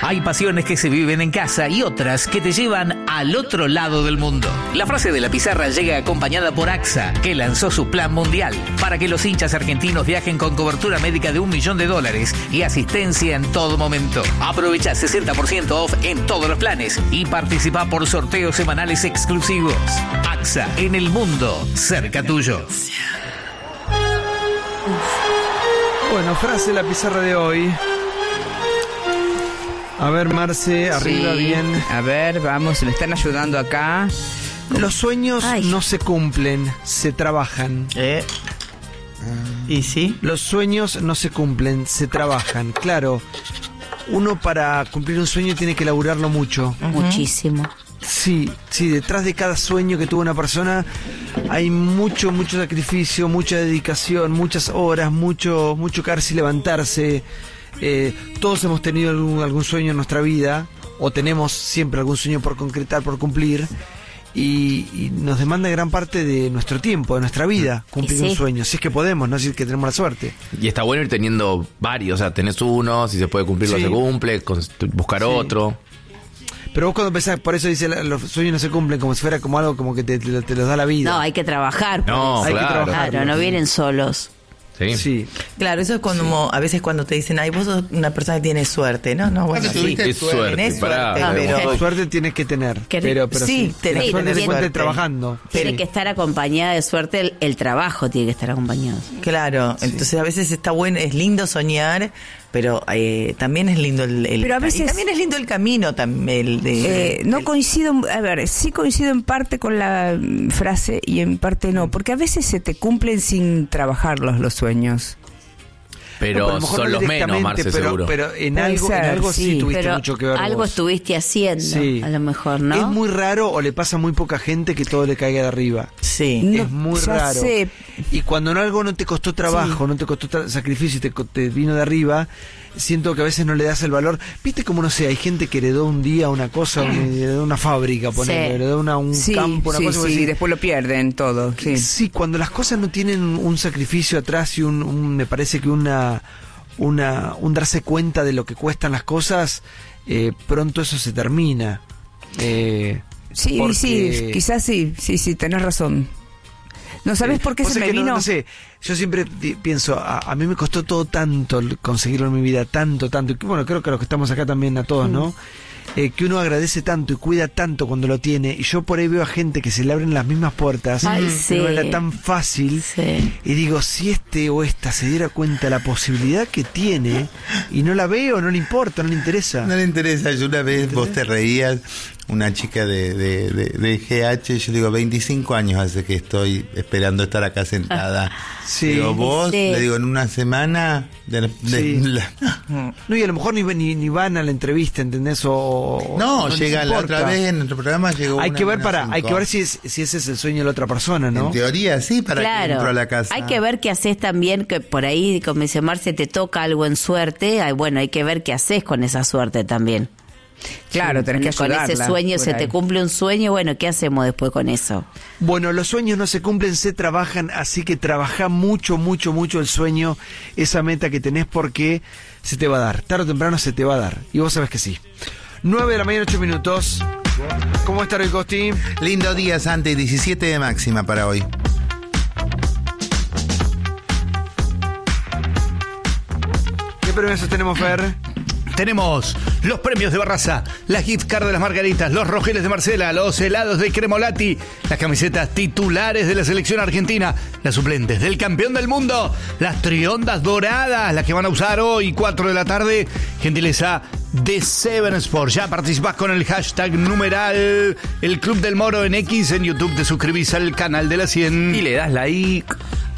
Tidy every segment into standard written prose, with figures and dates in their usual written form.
Hay pasiones que se viven en casa y otras que te llevan al otro lado del mundo. La frase de la pizarra llega acompañada por AXA, que lanzó su plan mundial para que los hinchas argentinos viajen con cobertura médica de $1 millón y asistencia en todo momento. Aprovecha 60% off en todos los planes y participa por sorteos semanales exclusivos. AXA, en el mundo, cerca tuyo. Bueno, frase de la pizarra de hoy. A ver, Marce, arriba, sí, bien. A ver, vamos, me están ayudando acá. Los sueños no se cumplen, se trabajan. ¿Y sí? Los sueños no se cumplen, se trabajan. Claro, uno para cumplir un sueño tiene que laburarlo mucho. Muchísimo. Sí, detrás de cada sueño que tuvo una persona hay mucho sacrificio, mucha dedicación, muchas horas, mucho caerse y levantarse. Todos hemos tenido algún sueño en nuestra vida, o tenemos siempre algún sueño por concretar, por cumplir, y nos demanda gran parte de nuestro tiempo, de nuestra vida, cumplir un sueño, si es que podemos, no si es que tenemos la suerte. Y está bueno ir teniendo varios, o sea, tenés uno, si se puede cumplirlo se cumple, buscar otro. Pero vos cuando pensás, por eso dice los sueños no se cumplen, como si fuera como algo como que te los da la vida. No, hay que trabajar. No, hay que trabajar. Claro, no vienen solos. Sí. Claro, eso es cuando a veces cuando te dicen, ay, vos sos una persona que tiene suerte, ¿no? Bueno, sí, es suerte. Tenés suerte, pero suerte tienes que tener. Pero sí, tenés la suerte se encuentra trabajando. Tiene que estar acompañada de suerte, el trabajo tiene que estar acompañado. Claro, entonces a veces está bueno, es lindo soñar, pero también es lindo pero a veces, y también es lindo el camino también. No coincido, a ver, sí coincido en parte con la frase y en parte no, porque a veces se te cumplen sin trabajarlos los sueños. Pero no, son los menos, Marce, seguro. Pero en algo sí tuviste mucho que ver. Algo vos estuviste haciendo, a lo mejor, ¿no? Es muy raro, o le pasa a muy poca gente que todo le caiga de arriba. Sí. Es muy raro. Sé. Y cuando algo no te costó trabajo, no te costó sacrificio y te vino de arriba, siento que a veces no le das el valor. Viste como, no sé, hay gente que heredó un día una cosa, heredó una fábrica, heredó un campo, una cosa. Sí, después lo pierden todo. Sí, cuando las cosas no tienen un sacrificio atrás y me parece que un darse cuenta de lo que cuestan las cosas, pronto eso se termina. Sí, quizás sí, tenés razón. ¿No sabes por qué se me vino? No sé, yo siempre pienso, a mí me costó todo tanto conseguirlo en mi vida, tanto, y bueno, creo que los que estamos acá también a todos, ¿no? Que uno agradece tanto y cuida tanto cuando lo tiene, y yo por ahí veo a gente que se le abren las mismas puertas de una manera tan fácil, y digo, si este o esta se diera cuenta de la posibilidad que tiene, y no la veo, no le importa, no le interesa. No le interesa. Yo una vez vos te reías, una chica de GH, yo digo, 25 años hace que estoy esperando estar acá sentada. Digo, vos, le digo, en una semana... No, y a lo mejor ni van a la entrevista, ¿entendés? No, llega la otra vez en nuestro programa, llegó hay que ver si ese es el sueño de la otra persona, ¿no? En teoría sí, para que entró a la casa. Hay que ver qué haces también, que por ahí, como dice Marce, te toca algo en suerte. Bueno, hay que ver qué haces con esa suerte también. Claro, tenés que ayudarla. Con ese sueño, se te cumple un sueño, bueno, ¿qué hacemos después con eso? Bueno, los sueños no se cumplen, se trabajan, así que trabajá mucho el sueño, esa meta que tenés, porque se te va a dar, tarde o temprano se te va a dar, y vos sabés que sí. 9 de la mañana, 8 minutos. ¿Cómo está el Costi? Lindo día, Santi, 17 de máxima para hoy. ¿Qué premios tenemos, Fer? Tenemos los premios de Barraza, la gift card de las Margaritas, los rojeles de Marcela, los helados de Cremolati, las camisetas titulares de la selección argentina, las suplentes del campeón del mundo, las triondas doradas, las que van a usar hoy, 4 de la tarde, gentileza de Seven Sports. Ya participás con el hashtag numeral El Club del Moro en X, en YouTube te suscribís al canal de la 100 y le das like.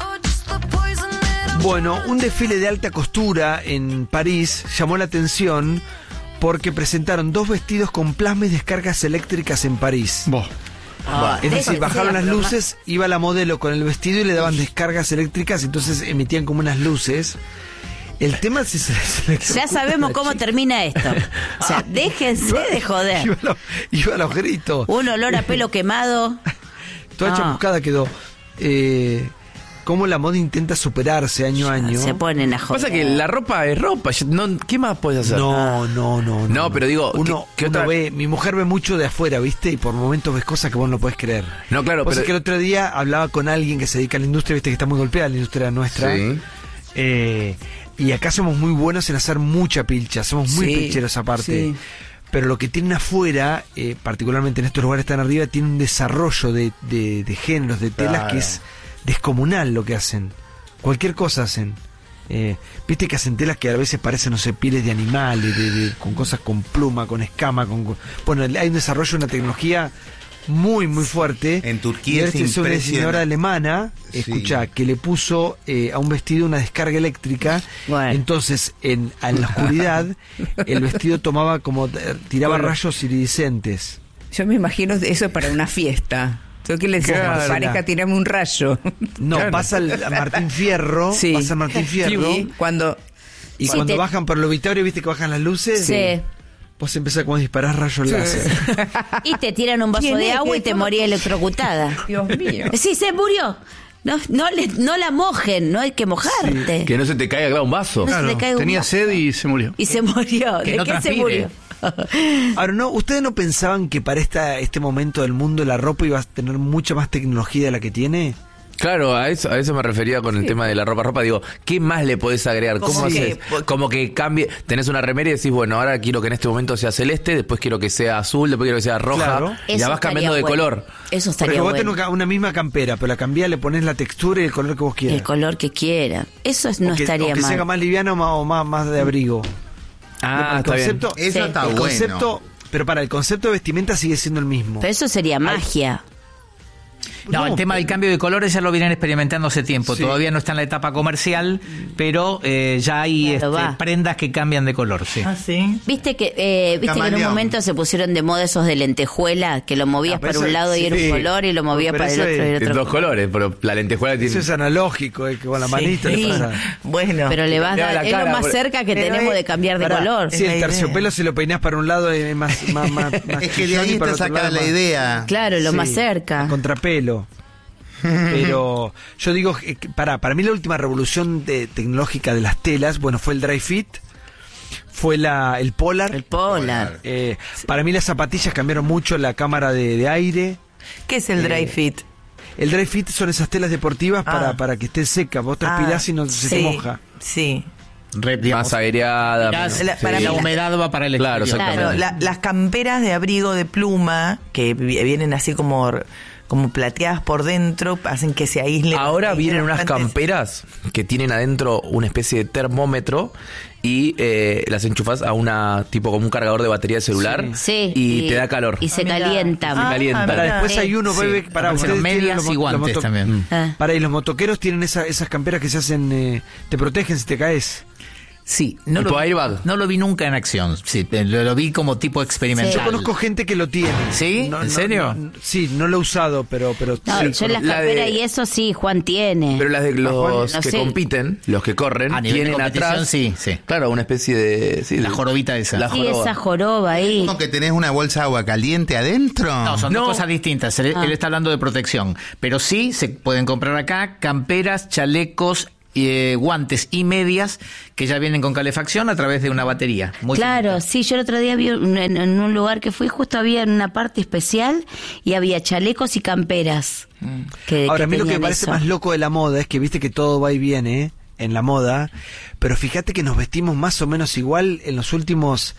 Bueno, un desfile de alta costura en París llamó la atención porque presentaron 2 vestidos con plasma y descargas eléctricas en París. Es decir, bajaron las luces, iba la modelo con el vestido y le daban descargas eléctricas, entonces emitían como unas luces. El tema es si ya sabemos cómo termina esto. O sea, déjense de joder. Iba a los gritos. Un olor a pelo quemado. Toda chamuscada quedó. cómo la moda intenta superarse año a año. Se ponen a joder. Pasa que la ropa es ropa. ¿Qué más puedes hacer? No, pero digo, uno ve, mi mujer ve mucho de afuera, ¿viste? Y por momentos ves cosas que vos no podés creer. No, claro, pero... que el otro día hablaba con alguien que se dedica a la industria, ¿viste? Que está muy golpeada la industria nuestra. Sí. Y acá somos muy buenos en hacer mucha pilcha, somos muy pilcheros aparte. Sí. Pero lo que tienen afuera, particularmente en estos lugares tan arriba, tiene un desarrollo de géneros, de telas que es descomunal lo que hacen. Cualquier cosa hacen. Viste que hacen telas que a veces parecen, no sé, pieles de animales, con cosas con pluma, con escama. Bueno, hay un desarrollo, una tecnología muy, muy fuerte. En Turquía es una diseñadora alemana, escucha, que le puso a un vestido una descarga eléctrica. Bueno. Entonces, en la oscuridad, el vestido tiraba rayos iridiscentes. Yo me imagino eso para una fiesta. ¿Tú qué le decís? Pareja, tirame un rayo. No, pasa a Martín Fierro. Sí. Pasa a Martín Fierro. Cuando bajan por el obituario, ¿viste que bajan las luces? Sí. Vos empezás como a disparar rayos láser. Y te tiran un vaso de agua y te morí electrocutada. Dios mío. Sí, se murió. No la mojen, no hay que mojarte. Sí. Que no se te caiga un vaso. Claro, tenía sed y se murió. Y se murió. ¿De qué se murió? Ahora, ¿ustedes no pensaban que para este momento del mundo la ropa iba a tener mucha más tecnología de la que tiene? Claro, a eso me refería con el tema de la ropa. Digo, ¿qué más le podés agregar? ¿Cómo haces? Como que cambie, tenés una remera y decís, bueno, ahora quiero que en este momento sea celeste, después quiero que sea azul, después quiero que sea roja, claro. Y la vas cambiando de color. Eso estaría bueno. Porque vos tenés una misma campera, pero la cambiás, le ponés la textura y el color que vos quieras. El color que quiera. Eso no estaría mal. Que se haga más liviano o más de abrigo. El concepto, bien. Eso está bueno. Pero el concepto de vestimenta sigue siendo el mismo. Pero eso sería magia. No, el tema del cambio de colores ya lo vienen experimentando hace tiempo. Sí. Todavía no está en la etapa comercial, pero ya hay prendas que cambian de color. Sí. Ah, sí. Viste que en un momento se pusieron de moda esos de lentejuela, que lo movías para un lado y era un color y lo movías para el otro y era otro. Dos colores, pero la lentejuela tiene... Eso es analógico, que con la manita le pasa. Bueno. Pero le vas a es lo más cerca que tenemos de cambiar de color. Sí, el terciopelo si lo peinás para un lado es más es que de ahí te saca la idea. Claro, lo más cerca. Contrapelo. Pero yo digo, para mí la última revolución tecnológica de las telas, bueno, fue el dry fit, fue el polar. El polar. Para mí las zapatillas cambiaron mucho la cámara de aire. ¿Qué es el dry fit? El dry fit son esas telas deportivas para que esté seca, vos transpirás y no se te moja. Sí. Más aireada. La humedad va para el exterior. Claro, las camperas de abrigo de pluma, que vienen así como plateadas por dentro, hacen que se aíslen. Ahora vienen unas camperas que tienen adentro una especie de termómetro y las enchufas a tipo como un cargador de batería de celular y te da calor. Y se calienta. Después hay uno, bebé, para ustedes medias y guantes también. Y los motoqueros tienen esas camperas que se hacen, te protegen si te caes. Sí, no lo vi nunca en acción. Sí, lo vi como tipo experimental. Yo conozco gente que lo tiene. ¿Sí? ¿En serio? Sí, no lo he usado, pero no, yo las camperas y eso sí, Juan tiene. Pero las de los que compiten, los que corren, tienen atrás. Sí. Claro, una especie de. Sí, la jorobita esa. Esa joroba ahí. ¿Cómo que tenés una bolsa de agua caliente adentro? No, son dos cosas distintas. Él está hablando de protección. Pero sí se pueden comprar acá camperas, chalecos, guantes y medias que ya vienen con calefacción a través de una batería. Claro, sí, yo el otro día vi en un lugar que fui, justo había en una parte especial y había chalecos y camperas. Ahora, a mí lo que me parece más loco de la moda es que viste que todo va y viene en la moda, pero fíjate que nos vestimos más o menos igual en los últimos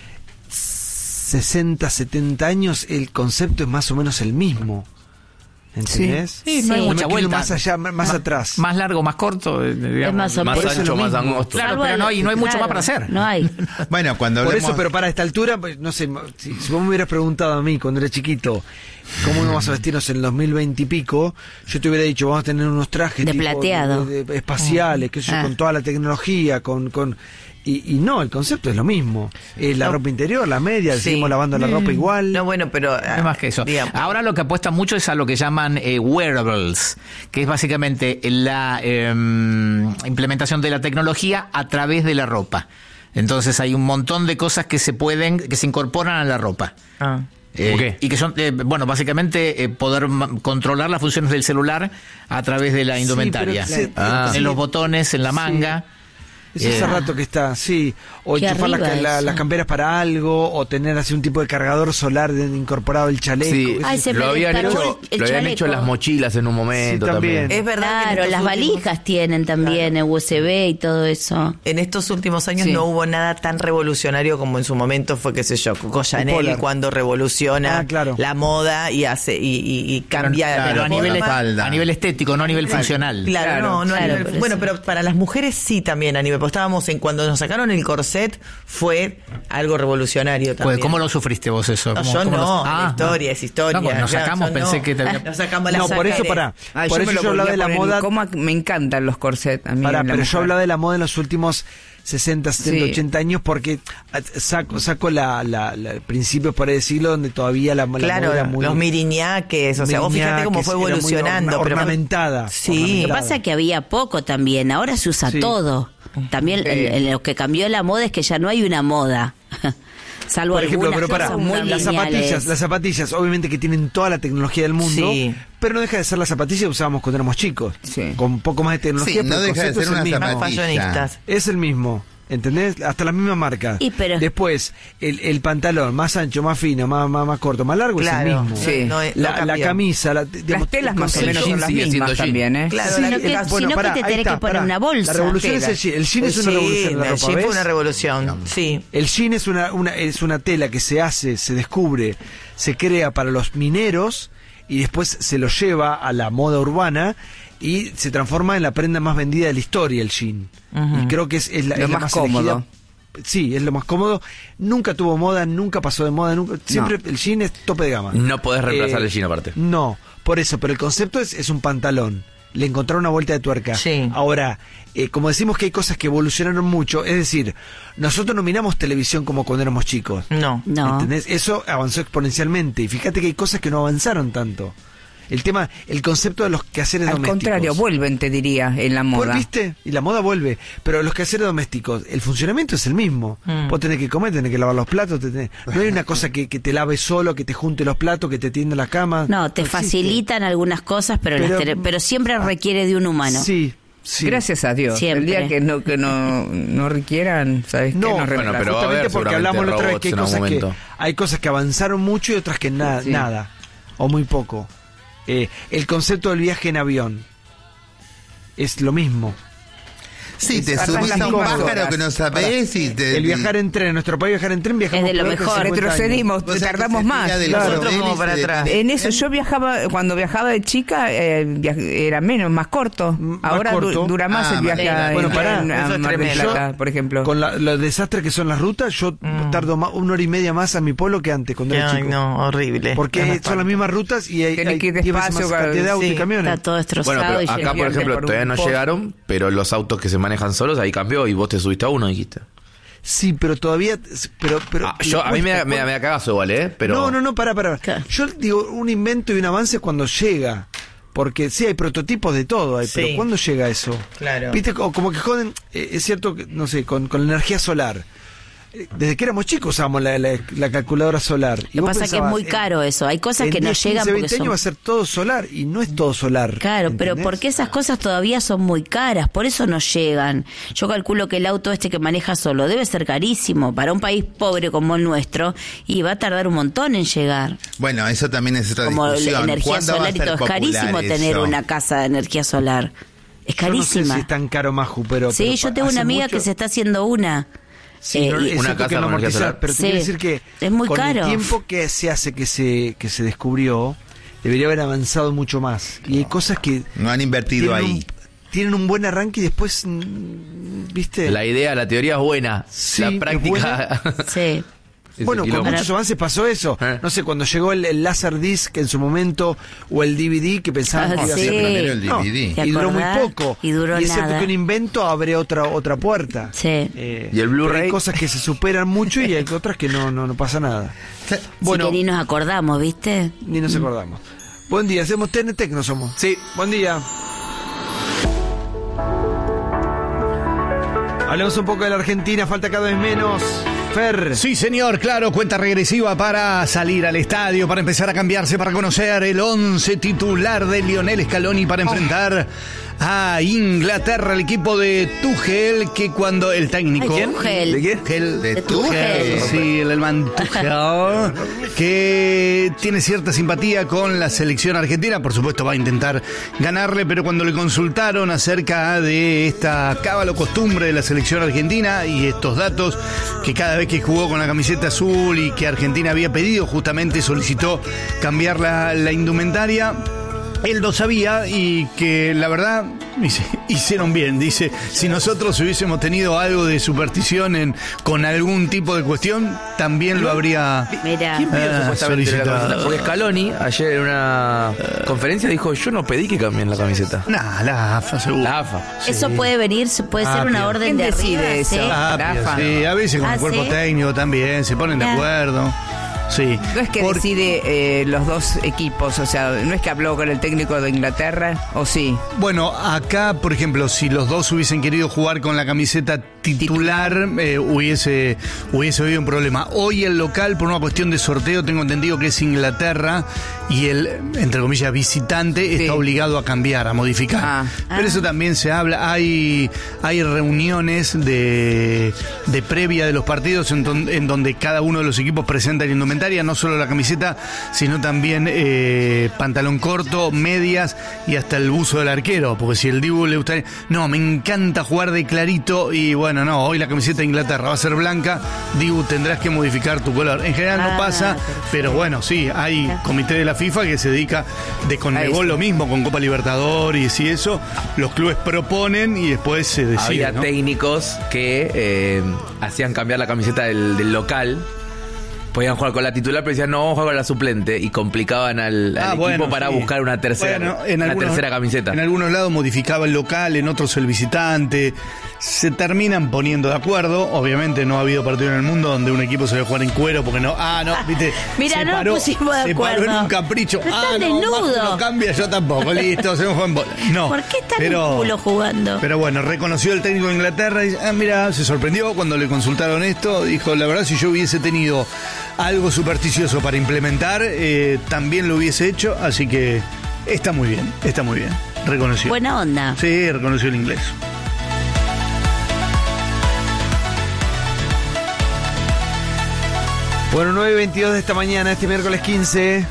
60, 70 años, el concepto es más o menos el mismo. ¿Entendés? Sí, no hay mucha vuelta. Más allá, más atrás. Más largo, más corto, digamos. Más ancho, más angosto. Claro, pero no hay mucho más para hacer. No hay. Bueno, cuando por eso, pero para esta altura, pues, no sé, si vos me hubieras preguntado a mí cuando era chiquito cómo íbamos a vestirnos en el 2020 y pico, yo te hubiera dicho, vamos a tener unos trajes de plateado, espaciales, que eso, con toda la tecnología, Y no, el concepto es lo mismo. Es la ropa interior, la media, seguimos lavando la ropa igual. No, bueno, pero... No es más que eso. Digamos. Ahora lo que apuesta mucho es a lo que llaman wearables, que es básicamente la implementación de la tecnología a través de la ropa. Entonces hay un montón de cosas que se incorporan a la ropa. qué? Y que son, básicamente poder controlar las funciones del celular a través de la indumentaria. En los botones, en la manga. Eso hace rato que está, sí. O enchufar las camperas para algo, o tener así un tipo de cargador solar incorporado al chaleco. Sí, lo habían hecho las mochilas en un momento también. Es verdad. Claro, las valijas tienen también USB y todo eso. En estos últimos años no hubo nada tan revolucionario como en su momento fue, qué sé yo, Coco Chanel, cuando revoluciona la moda y hace y cambia. Pero a nivel estético, no a nivel funcional. Bueno, pero para las mujeres sí también a nivel. Estábamos cuando nos sacaron el corset fue algo revolucionario también. ¿Cómo lo sufriste vos eso? La historia es historia. No, nos sacamos, pensé que te había... Nos sacamos la por eso por eso yo hablaba de la moda. Me encantan los corsets a mí. Pero yo hablaba de la moda en los últimos 60, 70, 80 años porque saco el principio por decirlo donde todavía la moda era muy... los miriñaques, o sea, vos fíjate cómo fue evolucionando. Ornamentada. Sí. Lo que pasa es que había poco también, ahora se usa todo. También lo que cambió la moda es que ya no hay una moda. Salvo por ejemplo, algunas pero muy las zapatillas obviamente que tienen toda la tecnología del mundo, pero no deja de ser las zapatillas que usábamos cuando éramos chicos, con un poco más de tecnología, pero no deja de ser una zapatilla. Es el mismo. ¿Entendés? Hasta la misma marca. Después, el pantalón más ancho, más fino, más corto, más largo, es el mismo. Sí. La camisa, las telas más o menos son las mismas también, ¿eh? Claro, sino que te tenés que poner una bolsa. La revolución es el jean. El jean es una revolución en la ropa, el jean fue una revolución, sí. El jean es una tela que se descubre, se crea para los mineros y después se lo lleva a la moda urbana y se transforma en la prenda más vendida de la historia, el jean. Y creo que es la más cómodo. Sí, es lo más cómodo. Nunca tuvo moda, nunca pasó de moda, siempre el jean es tope de gama. No podés reemplazar el jean aparte. No, por eso, pero el concepto es un pantalón. Le encontraron una vuelta de tuerca. Sí. Ahora, como decimos que hay cosas que evolucionaron mucho, es decir, nosotros no miramos televisión como cuando éramos chicos. No. ¿Entendés? Eso avanzó exponencialmente. Y fíjate que hay cosas que no avanzaron tanto. El concepto de los quehaceres domésticos. Al contrario, vuelven, te diría, en la moda. ¿Viste? Y la moda vuelve. Pero los quehaceres domésticos, el funcionamiento es el mismo. Vos tenés que comer, tenés que lavar los platos. No hay una cosa que te lave solo, que te junte los platos, que te tienda la cama. No, te facilitan algunas cosas, pero siempre requiere de un humano. Sí. Gracias a Dios. Siempre. El día que no requieran, ¿sabes qué? Bueno, pero justamente porque hablamos la otra vez que hay cosas que avanzaron mucho y otras que nada. O muy poco. El concepto del viaje en avión es lo mismo. Sí, te subís a un pájaro que no sabés y el viajar en tren, en nuestro país viajar en tren viajamos es de lo mejor, retrocedimos, tardamos más. Nosotros como para atrás. En eso yo cuando viajaba de chica era más corto. Ahora dura más el viaje a Mar del Plata, por ejemplo. Con los desastres que son las rutas, yo tardo 1 hora y media más a mi pueblo que antes cuando era chico. No, horrible. Porque son las mismas rutas y hay que ir despacio, cantidad de autos y camiones. Está todo destrozado. Bueno, pero acá por ejemplo todavía no llegaron, pero los autos que se manejan solos, ahí cambió y vos te subiste a uno, dijiste. Sí, pero todavía... a mí me da cagazo igual, pero... No, para. Yo digo, un invento y un avance cuando llega. Porque sí, hay prototipos de todo, pero ¿cuándo llega eso? Claro. Viste, como que joden, es cierto, que, no sé, con la energía solar. Desde que éramos chicos usábamos la calculadora solar. Lo que pasa es que es muy caro eso. Hay cosas que no llegan porque 20 años va a ser todo solar y no es todo solar. Claro, ¿entendés? pero porque esas cosas todavía son muy caras, por eso no llegan. Yo calculo que el auto que maneja solo debe ser carísimo para un país pobre como el nuestro y va a tardar un montón en llegar. Bueno, eso también es otra como discusión. Como energía solar y todo. Es carísimo tener una casa de energía solar. Es carísima. Yo no sé si es tan caro, Maju, pero... Sí, yo tengo una amiga que se está haciendo una. Sí, una casa no amortizar, pero te quiero decir que es muy con caro. El tiempo que se hace que se descubrió debería haber avanzado mucho más y hay cosas que no han invertido ahí. Tienen un buen arranque y después, ¿viste? La idea, la teoría es buena, la práctica. Sí. Bueno, con muchos avances pasó eso. No sé, cuando llegó el Laserdisc en su momento, o el DVD, que pensaban que iba a ser primero el DVD. Y duró muy poco. Y es cierto que un invento abre otra puerta. Sí. Y el Blu-ray. Hay cosas que se superan mucho y hay otras que no pasa nada. Bueno, que ni nos acordamos, ¿viste? Ni nos acordamos. Buen día, hacemos TNT, ¿no somos? Sí. Buen día. Hablemos un poco de la Argentina, falta cada vez menos. Fer. Sí, señor, claro, cuenta regresiva para salir al estadio, para empezar a cambiarse, para conocer el 11 titular de Lionel Scaloni para enfrentar a Inglaterra, el equipo de Tuchel, que cuando el técnico... Tuchel. ¿De qué? De Tuchel. Sí, el alemán Tuchel, que tiene cierta simpatía con la selección argentina, por supuesto va a intentar ganarle, pero cuando le consultaron acerca de esta cábalo costumbre de la selección argentina y estos datos, que cada vez que jugó con la camiseta azul y que Argentina había pedido, justamente solicitó cambiar la indumentaria, él lo sabía y que la verdad hicieron bien. Dice, si nosotros hubiésemos tenido algo de superstición con algún tipo de cuestión, también lo habría solicitado. Porque Scaloni ayer en una conferencia dijo, yo no pedí que cambien la camiseta. Nah, la AFA seguro. La AFA. Sí. Eso puede venir, puede ser una orden de arriba. La AFA. Sí, a veces con el cuerpo técnico también se ponen de acuerdo. Sí. No es que decide los dos equipos, o sea, no es que habló con el técnico de Inglaterra, ¿o sí? Bueno, acá, por ejemplo, si los dos hubiesen querido jugar con la camiseta titular, hubiese habido un problema. Hoy el local, por una cuestión de sorteo, tengo entendido que es Inglaterra y el, entre comillas, visitante está obligado a cambiar, a modificar. Pero eso también se habla, hay reuniones de previa de los partidos en donde cada uno de los equipos presenta el indumentaria, no solo la camiseta, sino también pantalón corto, medias y hasta el buzo del arquero, porque si el Dibu le gustaría, no, me encanta jugar de clarito y bueno, no, hoy la camiseta de Inglaterra va a ser blanca, Dibu, tendrás que modificar tu color. En general no pasa, pero bueno, sí, hay comité de la FIFA que se dedica de Conmebol lo mismo, con Copa Libertadores y eso, los clubes proponen y después se decide. Había técnicos que hacían cambiar la camiseta del local. Podían jugar con la titular, pero decían, no, vamos a jugar con la suplente. Y complicaban al equipo para buscar una tercera tercera camiseta. En algunos lados modificaba el local, en otros el visitante. Se terminan poniendo de acuerdo. Obviamente no ha habido partido en el mundo donde un equipo se debe jugar en cuero porque no. Viste. Mira, no nos pusimos de acuerdo. Se paró en un capricho. No cambia, yo tampoco. Listo, se me fue en bola. No. ¿Por qué están en culo jugando? Pero bueno, reconoció el técnico de Inglaterra y dice, mira, se sorprendió cuando le consultaron esto. Dijo, la verdad, si yo hubiese tenido algo supersticioso para implementar, también lo hubiese hecho, así que está muy bien. Reconoció. Buena onda. Sí, reconoció el inglés. Bueno, 9:22 de esta mañana, este miércoles 15.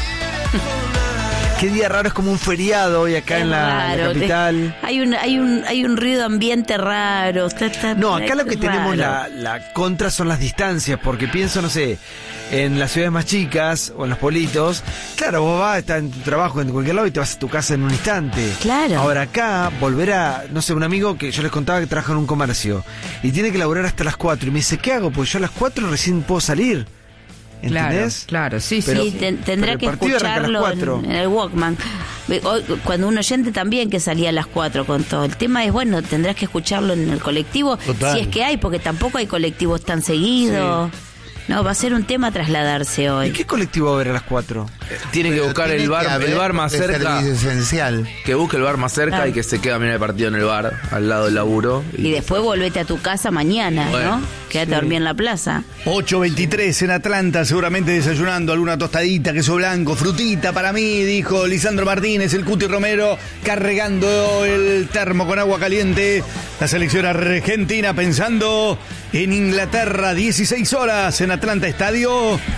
Qué día raro, es como un feriado hoy acá en la capital. Hay un ruido ambiente raro. No, acá lo que tenemos la contra son las distancias, porque pienso, no sé, en las ciudades más chicas o en los pueblitos, claro, vos vas, estás en tu trabajo en cualquier lado y te vas a tu casa en un instante. Claro. Ahora acá, volver a, no sé, un amigo que yo les contaba que trabaja en un comercio y tiene que laburar hasta las 4 y me dice, ¿qué hago? Pues yo a las 4 recién puedo salir. ¿Entendés? Claro, sí. Pero, sí, tendrá que escucharlo en el Walkman. Cuando un oyente también que salía a las 4 con todo. El tema es, bueno, tendrás que escucharlo en el colectivo. Total. Si es que hay, porque tampoco hay colectivos tan seguidos. Sí. No, va a ser un tema trasladarse hoy. ¿Y qué colectivo va a haber a las 4? Tiene que buscar el bar más cerca. Esencial. Que busque el bar más cerca y que se quede a mirar el partido en el bar, al lado del laburo. Y después volvete a tu casa mañana, ¿no? Quédate a dormir en la plaza. 8:23 en Atlanta, seguramente desayunando alguna tostadita, queso blanco, frutita para mí, dijo Lisandro Martínez, el Cuti Romero, cargando el termo con agua caliente. La selección argentina pensando en Inglaterra, 16 horas en Atlanta Estadio.